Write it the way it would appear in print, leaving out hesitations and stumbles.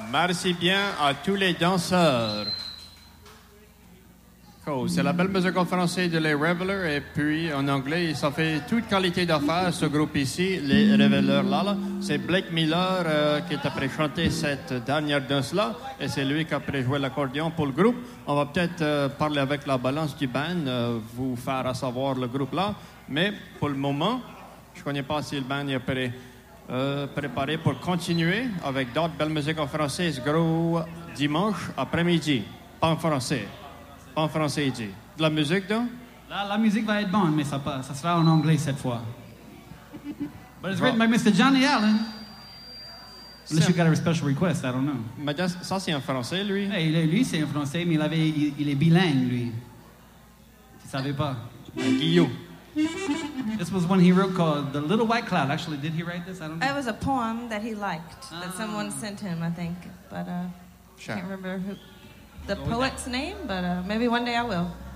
Merci bien à tous les danseurs. Cool. C'est la belle musique en français de Les Revelers et puis en anglais, ça fait toute qualité d'affaires, ce groupe ici, Les Revelers là. C'est Blake Miller qui est après chanter cette dernière danse-là et c'est lui qui a après joué l'accordéon pour le groupe. On va peut-être parler avec la balance du band, vous faire à savoir le groupe là, mais pour le moment, je ne connais pas si le band est préparé pour continuer avec d'autres belles musiques en français ce gros dimanche après-midi, pas en français. En français, il dit. De la musique, donc? La musique va être bonne, mais ça sera en anglais cette fois. But it's written by Mr. Johnny Allen. Unless you got a special request, I don't know. Mais ça, c'est en français, lui? Hey, lui, c'est en français, mais il est bilingue, lui. Tu savais pas? Guillaume. This was one he wrote called The Little White Cloud. Actually, did he write this? I don't know. It was a poem that he liked, that someone sent him, I think. But I can't remember the poet's name, but maybe one day I will.